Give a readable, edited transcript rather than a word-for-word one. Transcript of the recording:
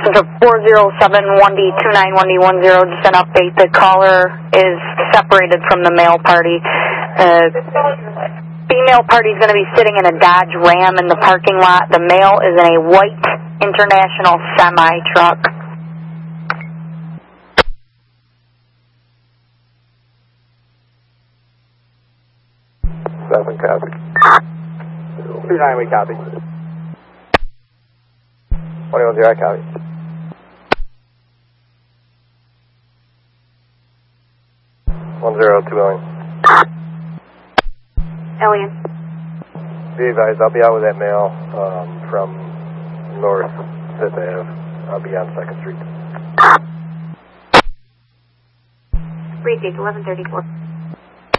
This is a 407-1D29-1D10, just an update. The caller is separated from the male party. Female party is going to be sitting in a Dodge Ram in the parking lot. The male is in a white International semi-truck. Seven copy. 29, we copy. 21-0, I copy. One zero, 2 million. Alien. Be advised, I'll be out with that male from North 5th Ave. I'll be on 2nd Street. Retake 1134.